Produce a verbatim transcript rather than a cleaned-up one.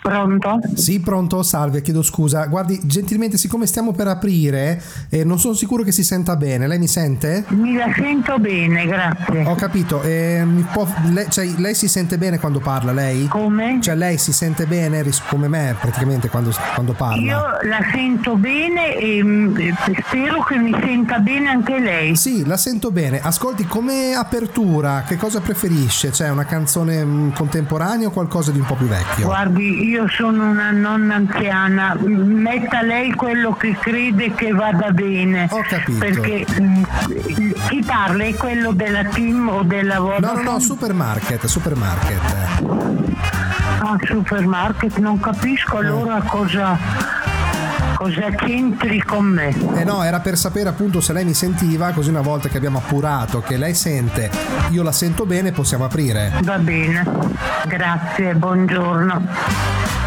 Pronto? Sì, pronto, salve, chiedo scusa. Guardi, gentilmente, siccome stiamo per aprire, eh, non sono sicuro che si senta bene. Lei mi sente? Mi la sento bene, grazie. Ho capito. Eh, mi può, lei, cioè, lei si sente bene quando parla, lei? Come? Cioè, lei si sente bene ris- come me, praticamente, quando, quando parla? Io la sento bene e mh, spero che mi senta bene anche lei. Sì, la sento bene. Ascolti, come apertura, che cosa preferisce? Cioè, una canzone mh, contemporanea o qualcosa di un po' più vecchio? Guardi, io sono una nonna anziana, metta lei quello che crede che vada bene. Ho capito. Perché mh, chi parla è quello della team o della Vodafone? No, no, no, supermarket, supermarket. Ah, supermarket, non capisco allora cosa... Cosa c'entri con me? Eh no, era per sapere appunto se lei mi sentiva, così una volta che abbiamo appurato che lei sente, io la sento bene, possiamo aprire. Va bene, grazie, buongiorno.